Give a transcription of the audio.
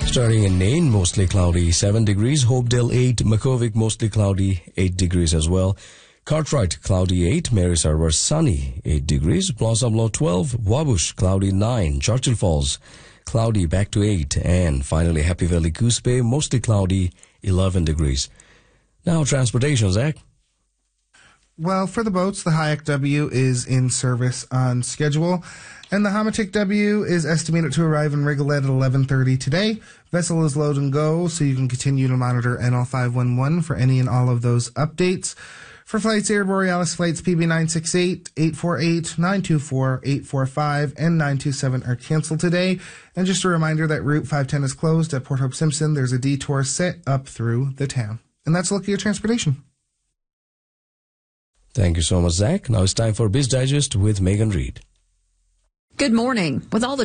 Starting in Nain, mostly cloudy, 7 degrees. Hopedale 8, Makovic, mostly cloudy, 8 degrees as well. Cartwright, cloudy 8, Mary Server, sunny, 8 degrees. Blossom Law 12, Wabush, cloudy 9, Churchill Falls, cloudy back to 8, and finally Happy Valley, Goose Bay, mostly cloudy, 11 degrees. Now transportation, Zach. Well, for the boats, the Hayek W is in service on schedule, and the Hamatic W is estimated to arrive in Rigolet at 11:30 today. Vessel is load and go, so you can continue to monitor NL511 for any and all of those updates. For flights, Air Borealis flights PB968, 848, 924, 845, and 927 are canceled today. And just a reminder that Route 510 is closed at Port Hope Simpson. There's a detour set up through the town. And that's a look at your transportation. Thank you so much, Zach. Now it's time for Biz Digest with Megan Reed. Good morning. With all the